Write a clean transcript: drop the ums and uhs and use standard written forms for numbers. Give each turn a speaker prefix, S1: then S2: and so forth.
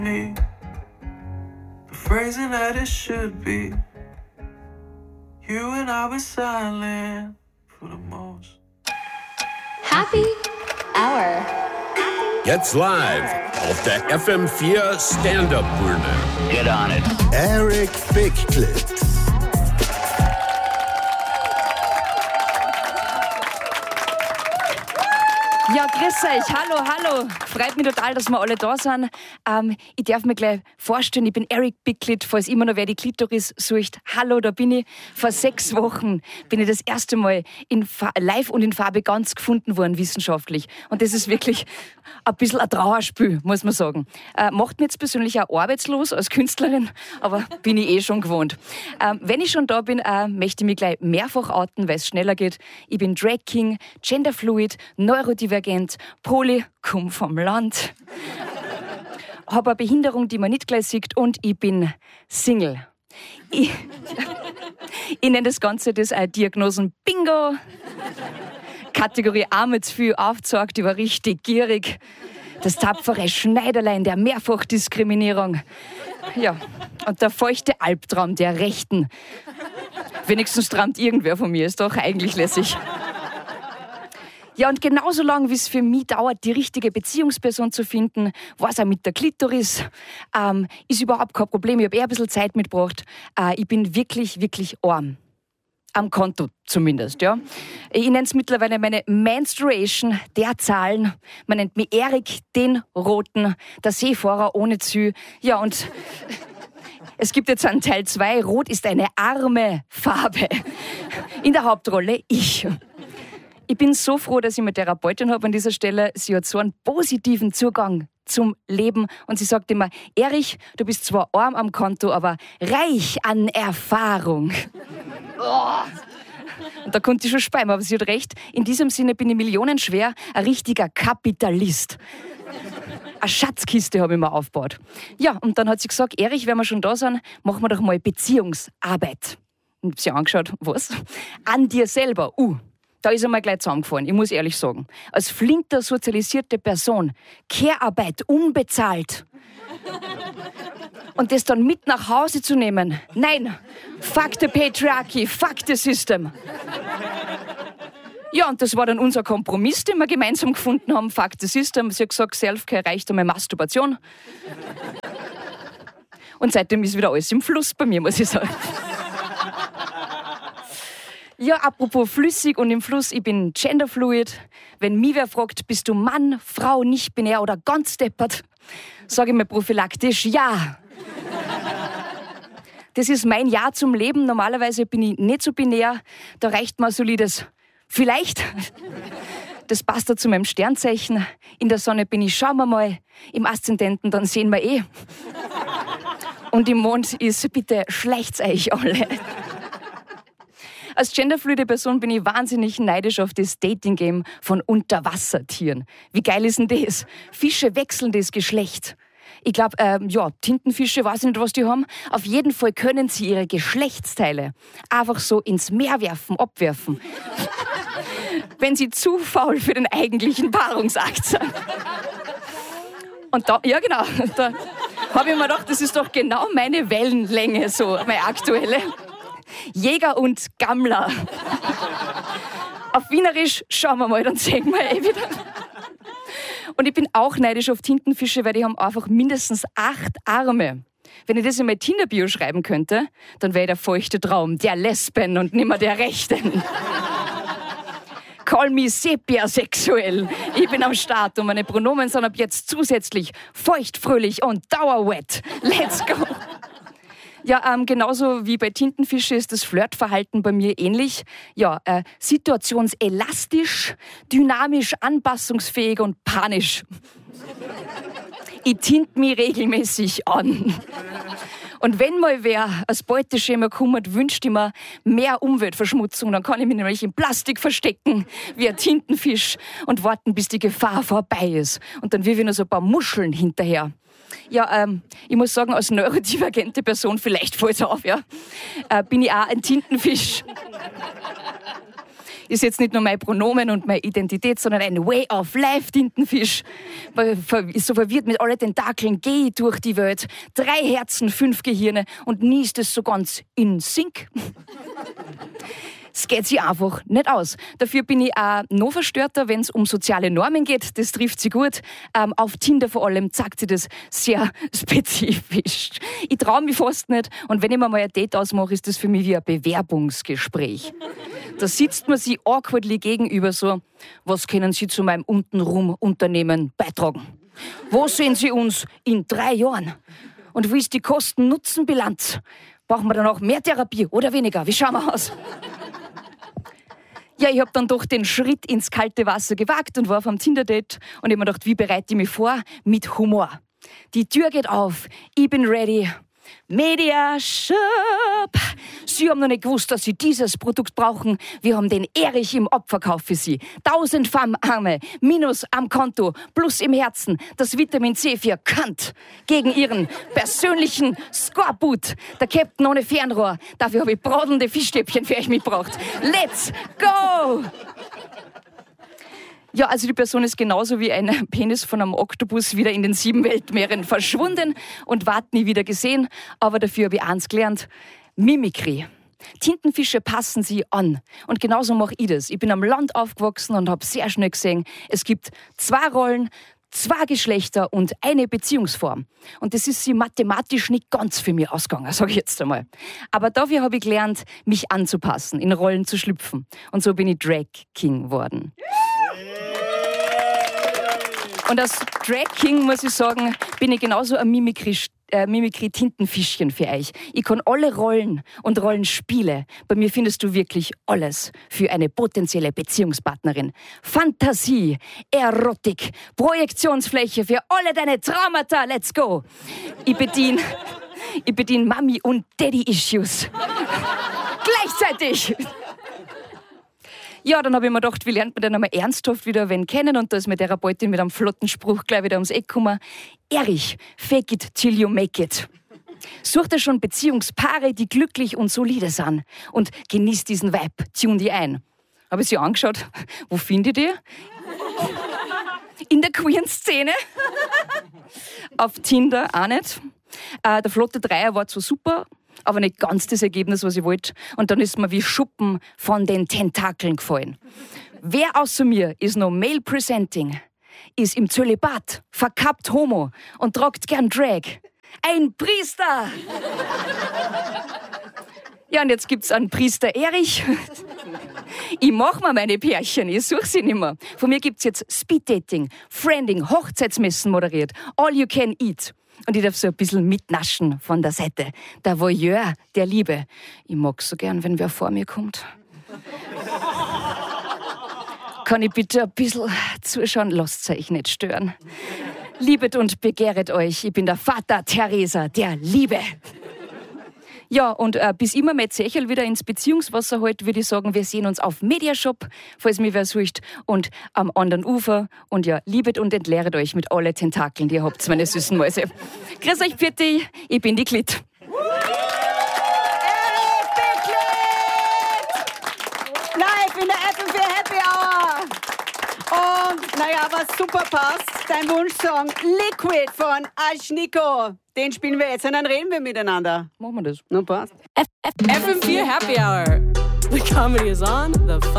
S1: me. The phrasing that it should be. You and I were silent for the most.
S2: Happy Hour.
S3: Jetzt live auf der FM4 Stand-Up-Bühne.
S4: Get on it.
S5: Eric Bigclit.
S6: Ja, grüß euch. Hallo. Freut mich total, dass wir alle da sind. Ich darf mir gleich vorstellen, ich bin Eric Bigclit, falls immer noch wer die Klitoris sucht. Hallo, da bin ich. Vor 6 Wochen bin ich das erste Mal live und in Farbe ganz gefunden worden, wissenschaftlich. Und das ist wirklich ein bisschen ein Trauerspiel, muss man sagen. Macht mich jetzt persönlich auch arbeitslos als Künstlerin, aber bin ich eh schon gewohnt. Wenn ich schon da bin, möchte ich mich gleich mehrfach outen, weil es schneller geht. Ich bin Drag King, Genderfluid, Neurodivergent, Poly, komm vom Land, habe eine Behinderung, die man nicht gleich sieht, und ich bin Single. Ich nenne das Ganze das Diagnosen-Bingo. Kategorie Arme zu viel aufgezeigt, ich war richtig gierig. Das tapfere Schneiderlein der Mehrfachdiskriminierung. Ja, und der feuchte Albtraum der Rechten. Wenigstens träumt irgendwer von mir, ist doch eigentlich lässig. Ja, und genauso lang, wie es für mich dauert, die richtige Beziehungsperson zu finden, war es auch mit der Klitoris, ist überhaupt kein Problem. Ich habe eher ein bisschen Zeit mitgebracht. Ich bin wirklich, wirklich arm. Am Konto zumindest, ja. Ich nenne es mittlerweile meine Menstruation der Zahlen. Man nennt mich Erik den Roten, der Seefahrer ohne Zü. Ja, und es gibt jetzt einen Teil 2. Rot ist eine arme Farbe. In der Hauptrolle ich. Ich bin so froh, dass ich eine Therapeutin habe an dieser Stelle. Sie hat so einen positiven Zugang zum Leben. Und sie sagt immer, Erich, du bist zwar arm am Konto, aber reich an Erfahrung. Und da konnte ich schon speien, aber sie hat recht. In diesem Sinne bin ich millionenschwer, ein richtiger Kapitalist. Eine Schatzkiste habe ich mir aufgebaut. Ja, und dann hat sie gesagt, Erich, wenn wir schon da sind, machen wir doch mal Beziehungsarbeit. Und ich habe sie angeschaut, was? An dir selber. Da ist er mal gleich zusammengefallen, ich muss ehrlich sagen. Als flinker, sozialisierte Person, Care-Arbeit unbezahlt. Und das dann mit nach Hause zu nehmen. Nein, fuck the patriarchy, fuck the system. Ja, und das war dann unser Kompromiss, den wir gemeinsam gefunden haben. Fuck the system. Sie hat gesagt, Selfcare reicht einmal Masturbation. Und seitdem ist wieder alles im Fluss bei mir, muss ich sagen. Ja, apropos flüssig und im Fluss, ich bin genderfluid. Wenn mich wer fragt, bist du Mann, Frau, nicht binär oder ganz deppert, sage ich mir prophylaktisch ja. Das ist mein Ja zum Leben. Normalerweise bin ich nicht so binär. Da reicht mir ein solides vielleicht. Das passt da zu meinem Sternzeichen. In der Sonne bin ich, schauen wir mal. Im Aszendenten, dann sehen wir eh. Und im Mond ist, bitte schleicht's euch alle. Als genderfluide Person bin ich wahnsinnig neidisch auf das Dating-Game von Unterwassertieren. Wie geil ist denn das? Fische wechseln das Geschlecht. Ich glaube, Tintenfische, weiß nicht, was die haben. Auf jeden Fall können sie ihre Geschlechtsteile einfach so ins Meer werfen, abwerfen. Wenn sie zu faul für den eigentlichen Paarungsakt sind. Und da, ja genau, da habe ich mir gedacht, das ist doch genau meine Wellenlänge, so meine aktuelle. Jäger und Gammler. Auf Wienerisch schauen wir mal, dann sehen wir eh wieder. Und ich bin auch neidisch auf Tintenfische, weil die haben einfach mindestens 8 Arme. Wenn ich das in mein Tinder-Bio schreiben könnte, dann wäre ich der feuchte Traum der Lesben und nimmer der Rechten. Call me sepiasexuell. Ich bin am Start und meine Pronomen sind ab jetzt zusätzlich feucht, fröhlich und dauerwet. Let's go! Ja, genauso wie bei Tintenfische ist das Flirtverhalten bei mir ähnlich. Ja, situationselastisch, dynamisch, anpassungsfähig und panisch. Ich tint mich regelmäßig an. Und wenn mal wer als Beuteschema kommt, wünscht ich mir mehr Umweltverschmutzung. Dann kann ich mich nämlich in Plastik verstecken, wie ein Tintenfisch, und warten, bis die Gefahr vorbei ist. Und dann wirf ich noch so ein paar Muscheln hinterher. Ja, ich muss sagen, als neurodivergente Person, vielleicht fällt es auf, ja, bin ich auch ein Tintenfisch. ist jetzt nicht nur mein Pronomen und meine Identität, sondern ein Way of Life, Tintenfisch. Ist so verwirrt mit allen Tentakeln, gehe ich durch die Welt. 3 Herzen, 5 Gehirne und nie ist es so ganz in Sync. Es geht sich einfach nicht aus. Dafür bin ich auch noch verstörter, wenn es um soziale Normen geht. Das trifft sie gut. Auf Tinder vor allem zeigt sie das sehr spezifisch. Ich traue mich fast nicht. Und wenn ich mir mal ein Date ausmache, ist das für mich wie ein Bewerbungsgespräch. Da sitzt man sich awkwardly gegenüber so, was können Sie zu meinem Untenrum-Unternehmen beitragen? Wo sehen Sie uns in 3 Jahren? Und wie ist die Kosten-Nutzen-Bilanz? Brauchen wir dann auch mehr Therapie oder weniger? Wie schauen wir aus? Ja, ich habe dann doch den Schritt ins kalte Wasser gewagt und war auf einem Tinder-Date und ich habe mir gedacht, wie bereite ich mich vor? Mit Humor. Die Tür geht auf, ich bin ready. Media Shop. Sie haben noch nicht gewusst, dass Sie dieses Produkt brauchen. Wir haben den Erich im Abverkauf für Sie. 1000 Farmarme, Minus am Konto, Plus im Herzen. Das Vitamin C für Kant. Gegen Ihren persönlichen Skorbut. Der Captain ohne Fernrohr. Dafür habe ich brodelnde Fischstäbchen für euch mitgebracht. Let's go! Ja, also die Person ist genauso wie ein Penis von einem Oktopus wieder in den 7 Weltmeeren verschwunden und ward nie wieder gesehen. Aber dafür habe ich eins gelernt: Mimikry. Tintenfische passen sie an. Und genauso mache ich das. Ich bin am Land aufgewachsen und habe sehr schnell gesehen, es gibt 2 Rollen, 2 Geschlechter und eine Beziehungsform. Und das ist sie mathematisch nicht ganz für mich ausgegangen, sage ich jetzt einmal. Aber dafür habe ich gelernt, mich anzupassen, in Rollen zu schlüpfen. Und so bin ich Drag King geworden. Und als Drag King, muss ich sagen, bin ich genauso ein Mimikry-Tintenfischchen für euch. Ich kann alle Rollen und Rollenspiele. Bei mir findest du wirklich alles für eine potenzielle Beziehungspartnerin. Fantasie, Erotik, Projektionsfläche für alle deine Traumata. Let's go! Ich bediene Mami- und Daddy-Issues. Gleichzeitig! Ja, dann habe ich mir gedacht, wie lernt man denn einmal ernsthaft wieder wen kennen? Und da ist meine Therapeutin mit einem flotten Spruch gleich wieder ums Eck gekommen. Erich, fake it till you make it. Such dir schon Beziehungspaare, die glücklich und solide sind. Und genieß diesen Vibe, tune die ein. Habe ich sie angeschaut. Wo finde ich die? In der Queeren-Szene. Auf Tinder auch nicht. Der flotte Dreier war zwar super, aber nicht ganz das Ergebnis, was ich wollte. Und dann ist mir wie Schuppen von den Tentakeln gefallen. Wer außer mir ist noch male-presenting, ist im Zölibat, verkappt homo und tragt gern Drag? Ein Priester! Ja, und jetzt gibt's einen Priester Erich. Ich mach mir meine Pärchen, ich suche sie nicht mehr. Von mir gibt's jetzt Speeddating, Friending, Hochzeitsmessen moderiert, All You Can Eat. Und ich darf so ein bisschen mitnaschen von der Seite. Der Voyeur der Liebe. Ich mag's so gern, wenn wer vor mir kommt. Kann ich bitte ein bisschen zuschauen? Lasst euch nicht stören. Liebet und begehret euch. Ich bin der Vater Teresa der Liebe. Ja, und bis immer mein Zechel wieder ins Beziehungswasser hält, würde ich sagen, wir sehen uns auf Mediashop, falls mir wer sucht, und am anderen Ufer. Und ja, liebet und entleert euch mit alle Tentakeln, die ihr habt, meine süßen Mäuse. Grüß euch, Pfitti, ich bin die Klit.
S4: Live in der FM4 Happy Hour. Und naja, was super passt, dein Wunschsong Liquid von Aschniko. Den spielen wir jetzt und dann reden wir miteinander.
S6: Machen wir das.
S4: No, passt.
S7: FM4 Happy Hour. The comedy is on, the fun